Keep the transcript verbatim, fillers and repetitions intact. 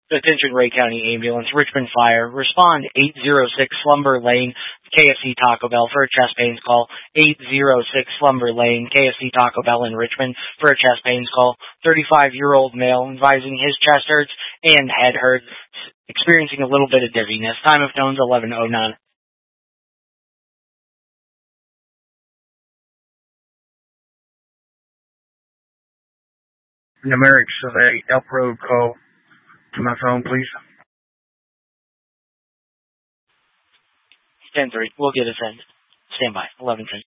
Attention Ray County Ambulance, Richmond Fire. Respond eight oh six Slumber Lane, K F C Taco Bell for a chest pains call. eight oh six Slumber Lane, K F C Taco Bell in Richmond for a chest pains call. thirty-five-year-old male advising his chest hurts and head hurts, experiencing a little bit of dizziness. Time of tones eleven oh nine. Numerics of a Elk Road call to my phone, please. ten three. We'll get a send. Stand by. eleven ten.